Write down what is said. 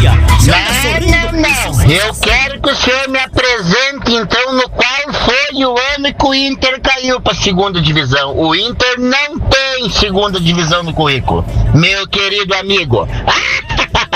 dia. Não. Eu quero que o senhor me apresente, então, no qual foi o ano que o Inter caiu para a segunda divisão. O Inter não tem segunda divisão no currículo, meu querido amigo.